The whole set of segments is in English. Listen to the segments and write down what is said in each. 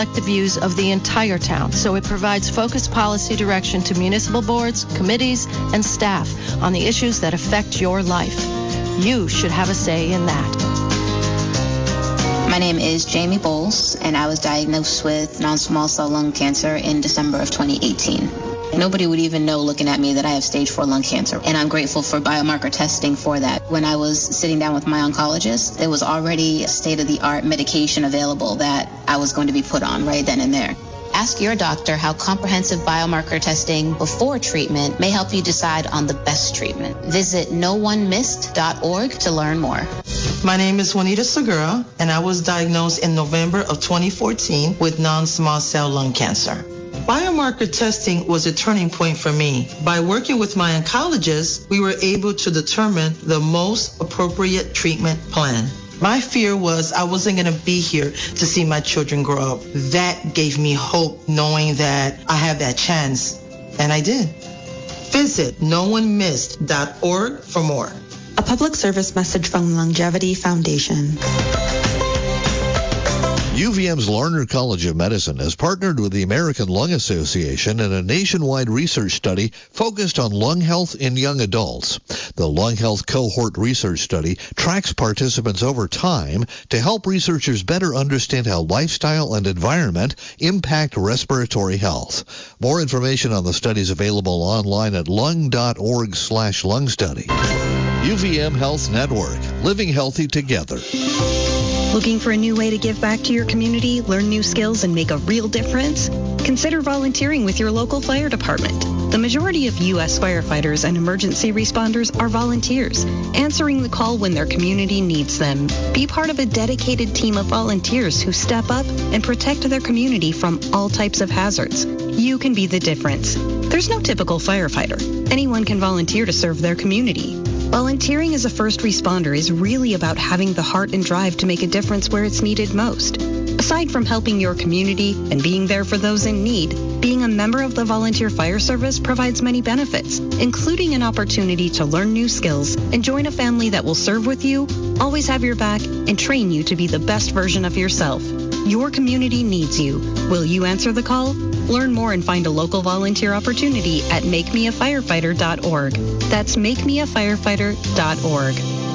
the views of the entire town, so it provides focused policy direction to municipal boards, committees, and staff on the issues that affect your life. You should have a say in that. My name is Jamie Bowles, and I was diagnosed with non-small cell lung cancer in December of 2018. Nobody would even know looking at me that I have stage 4 lung cancer, and I'm grateful for biomarker testing for that. When I was sitting down with my oncologist, there was already state-of-the-art medication available that I was going to be put on right then and there. Ask your doctor how comprehensive biomarker testing before treatment may help you decide on the best treatment. Visit noonemissed.org to learn more. My name is Juanita Segura, and I was diagnosed in November of 2014 with non-small cell lung cancer. Biomarker testing was a turning point for me. By working with my oncologist, we were able to determine the most appropriate treatment plan. My fear was I wasn't going to be here to see my children grow up. That gave me hope, knowing that I have that chance, and I did. Visit noonemissed.org for more. A public service message from Longevity Foundation. UVM's Larner College of Medicine has partnered with the American Lung Association in a nationwide research study focused on lung health in young adults. The Lung Health Cohort Research Study tracks participants over time to help researchers better understand how lifestyle and environment impact respiratory health. More information on the study is available online at lung.org/lung study. UVM Health Network, living healthy together. Looking for a new way to give back to your community, learn new skills, and make a real difference? Consider volunteering with your local fire department. The majority of U.S. firefighters and emergency responders are volunteers, answering the call when their community needs them. Be part of a dedicated team of volunteers who step up and protect their community from all types of hazards. You can be the difference. There's no typical firefighter. Anyone can volunteer to serve their community. Volunteering as a first responder is really about having the heart and drive to make a difference where it's needed most. Aside from helping your community and being there for those in need, being a member of the Volunteer Fire Service provides many benefits, including an opportunity to learn new skills and join a family that will serve with you, always have your back, and train you to be the best version of yourself. Your community needs you. Will you answer the call? Learn more and find a local volunteer opportunity at makemeafirefighter.org. That's makemeafirefighter.org.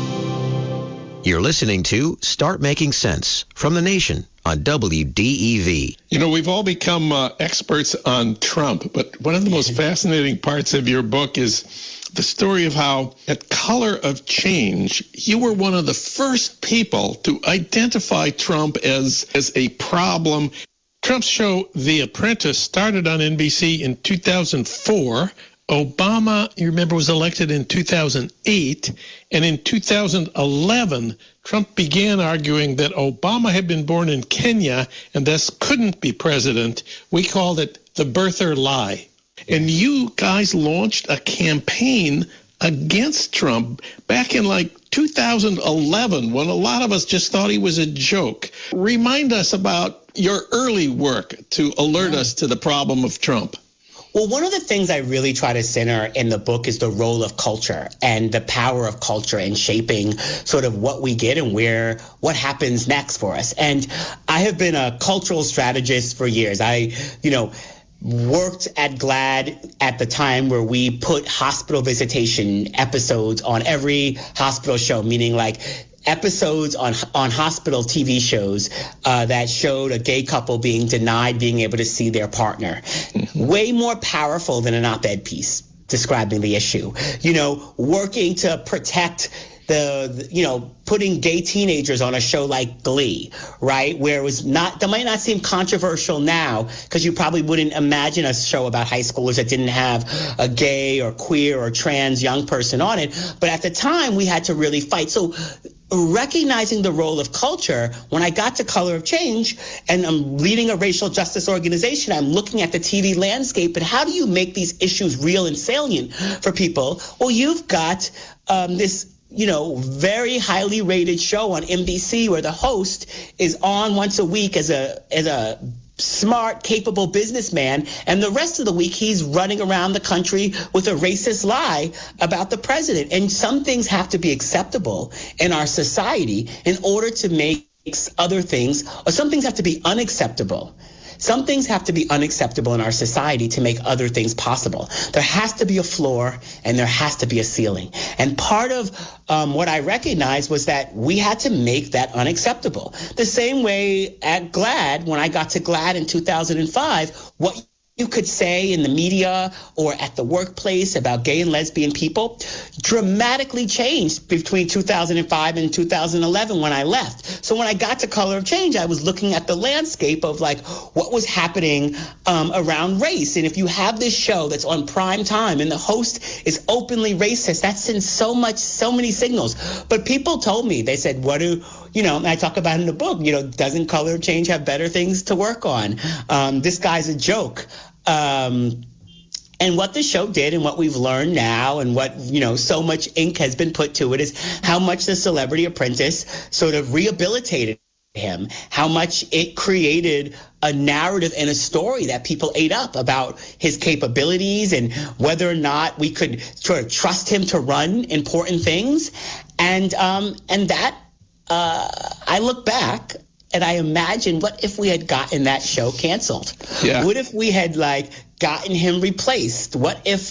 You're listening to Start Making Sense from The Nation on WDEV. You know, we've all become experts on Trump, but one of the most fascinating parts of your book is the story of how at Color of Change, you were one of the first people to identify Trump as a problem. Trump's show, The Apprentice, started on NBC in 2004. Obama, you remember, was elected in 2008. And in 2011, Trump began arguing that Obama had been born in Kenya and thus couldn't be president. We called it the birther lie. And you guys launched a campaign against Trump back in like 2011 when a lot of us just thought he was a joke. Remind us about your early work to alert us to the problem of Trump. Well, one of the things I really try to center in the book is the role of culture and the power of culture in shaping sort of what we get and what happens next for us. And I have been a cultural strategist for years. I worked at GLAAD at the time where we put hospital visitation episodes on every hospital show, meaning like episodes on hospital TV shows that showed a gay couple being denied being able to see their partner. Way more powerful than an op-ed piece describing the issue. Working to protect putting gay teenagers on a show like Glee, right? Where it was that might not seem controversial now because you probably wouldn't imagine a show about high schoolers that didn't have a gay or queer or trans young person on it. But at the time, we had to really fight. So recognizing the role of culture, when I got to Color of Change and I'm leading a racial justice organization, I'm looking at the TV landscape and how do you make these issues real and salient for people? Well, you've got this very highly rated show on NBC where the host is on once a week as a smart, capable businessman, and the rest of the week he's running around the country with a racist lie about the president. And some things have to be acceptable in our society in order to make other things, or some things have to be unacceptable. some things have to be unacceptable in our society to make other things possible. There has to be a floor and there has to be a ceiling. And part of what I recognized was that we had to make that unacceptable. The same way at GLAAD, when I got to GLAAD in 2005, what you could say in the media or at the workplace about gay and lesbian people dramatically changed between 2005 and 2011 when I left. So when I got to Color of Change, I was looking at the landscape of like what was happening around race. And if you have this show that's on prime time and the host is openly racist, that sends so many signals. But people told me, they said, and I talk about in the book, doesn't Color of Change have better things to work on? This guy's a joke. And what the show did and what we've learned now and what, so much ink has been put to it is how much The Celebrity Apprentice sort of rehabilitated him, how much it created a narrative and a story that people ate up about his capabilities and whether or not we could sort of trust him to run important things. And that I look back and I imagine, what if we had gotten that show canceled? Yeah. What if we had gotten him replaced? What if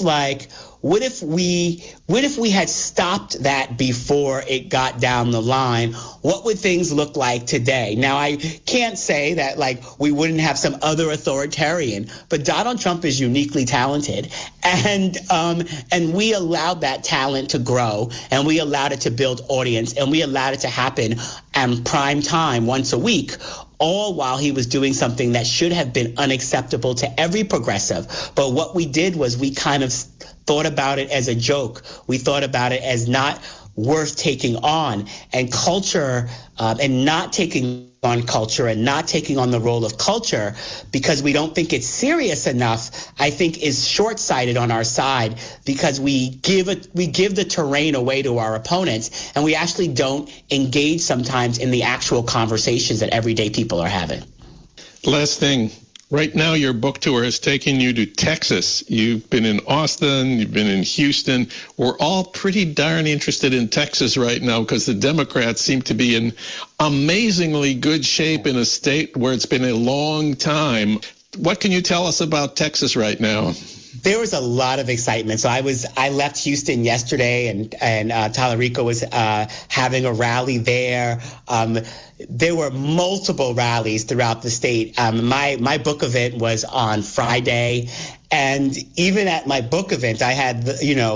we had stopped that before it got down the line? What would things look like today? Now, I can't say that we wouldn't have some other authoritarian, but Donald Trump is uniquely talented, and we allowed that talent to grow, and we allowed it to build audience, and we allowed it to happen on prime time once a week, all while he was doing something that should have been unacceptable to every progressive. But what we did was we kind of thought about it as a joke. We thought about it as not worth taking on. And culture, and not taking on culture and not taking on the role of culture because we don't think it's serious enough, I think is short-sighted on our side, because we give the terrain away to our opponents and we actually don't engage sometimes in the actual conversations that everyday people are having. Last thing. Right now, your book tour has taken you to Texas. You've been in Austin. You've been in Houston. We're all pretty darn interested in Texas right now because the Democrats seem to be in amazingly good shape in a state where it's been a long time. What can you tell us about Texas right now? There was a lot of excitement. So I left Houston yesterday, and Talarico was having a rally there. There were multiple rallies throughout the state. My book event was on Friday, and even at my book event, I had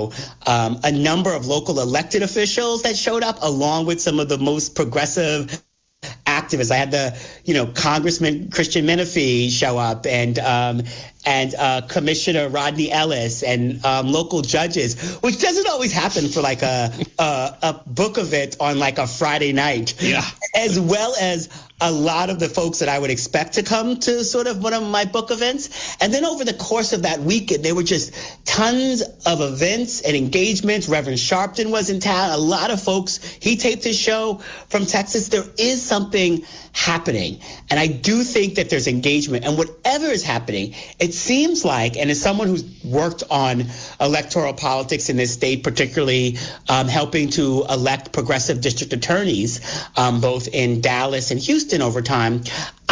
a number of local elected officials that showed up, along with some of the most progressive activists. I had the Congressman Christian Menifee show up, and Commissioner Rodney Ellis, and local judges, which doesn't always happen for a book event on a Friday night. Yeah. As well as a lot of the folks that I would expect to come to sort of one of my book events. And then over the course of that weekend, there were just tons of events and engagements. Reverend Sharpton was in town. A lot of folks, he taped his show from Texas. There is something happening. And I do think that there's engagement. And whatever is happening, it seems like, and as someone who's worked on electoral politics in this state, particularly helping to elect progressive district attorneys, both in Dallas and Houston over time,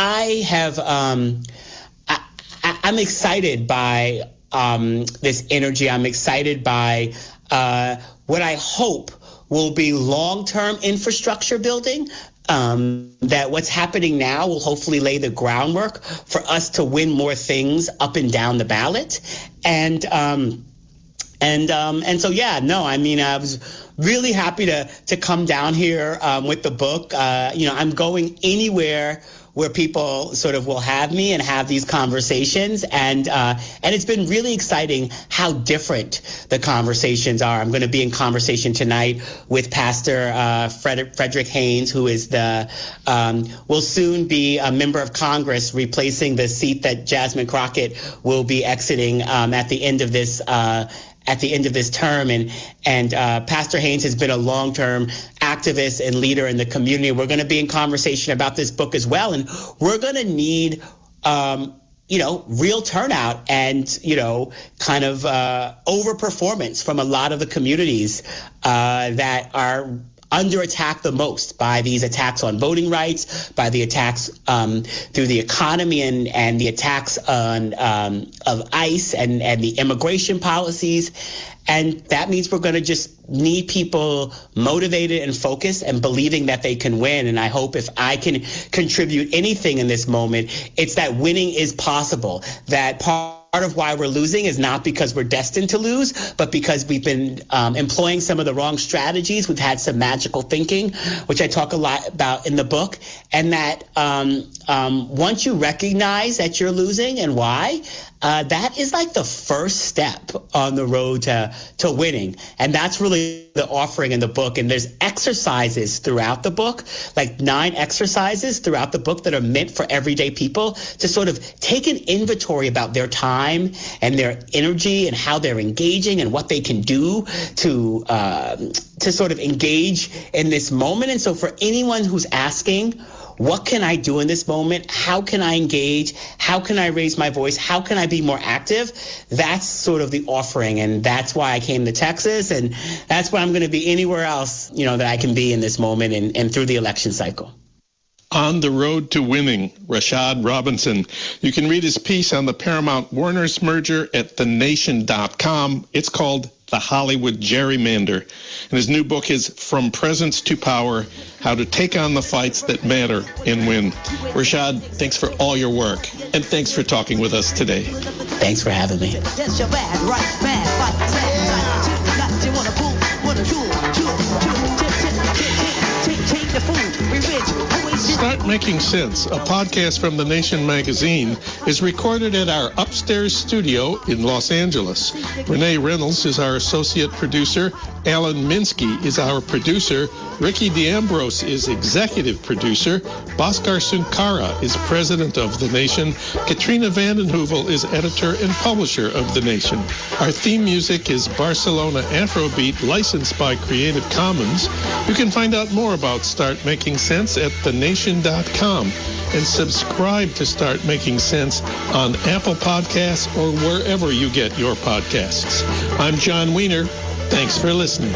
I'm excited by this energy. I'm excited by what I hope will be long-term infrastructure building. That what's happening now will hopefully lay the groundwork for us to win more things up and down the ballot. And so, yeah, no, I mean, I was really happy to come down here with the book. I'm going anywhere where people sort of will have me and have these conversations. And it's been really exciting how different the conversations are. I'm going to be in conversation tonight with Pastor Frederick Haynes, who is will soon be a member of Congress, replacing the seat that Jasmine Crockett will be exiting at the end of this term. And Pastor Haynes has been a long-term activist and leader in the community. We're going to be in conversation about this book as well. And we're going to need, real turnout and, kind of overperformance from a lot of the communities that are under attack the most by these attacks on voting rights, by the attacks through the economy and the attacks on of ICE and the immigration policies. And that means we're going to just need people motivated and focused and believing that they can win. And I hope if I can contribute anything in this moment, it's that winning is possible, that part of why we're losing is not because we're destined to lose, but because we've been employing some of the wrong strategies. We've had some magical thinking, which I talk a lot about in the book. And that once you recognize that you're losing and why, that is like the first step on the road to winning. And that's really the offering in the book. And there's exercises throughout the book, like 9 exercises throughout the book that are meant for everyday people to sort of take an inventory about their time and their energy and how they're engaging and what they can do to sort of engage in this moment. And so for anyone who's asking, what can I do in this moment? How can I engage? How can I raise my voice? How can I be more active? That's sort of the offering. And that's why I came to Texas. And that's why I'm going to be anywhere else, that I can be in this moment and through the election cycle. On the Road to Winning, Rashad Robinson. You can read his piece on the Paramount-Warner's merger at thenation.com. It's called The Hollywood Gerrymander. And his new book is From Presence to Power, How to Take on the Fights That Matter and Win. Rashad, thanks for all your work, and thanks for talking with us today. Thanks for having me. Start Making Sense, a podcast from The Nation magazine, is recorded at our upstairs studio in Los Angeles. Renee Reynolds is our associate producer. Alan Minsky is our producer. Ricky D'Ambrose is executive producer. Bhaskar Sunkara is president of The Nation. Katrina vanden Heuvel is editor and publisher of The Nation. Our theme music is Barcelona Afrobeat, licensed by Creative Commons. You can find out more about Start Making Sense at thenation.com and subscribe to Start Making Sense on Apple Podcasts or wherever you get your podcasts. I'm John Wiener. Thanks for listening.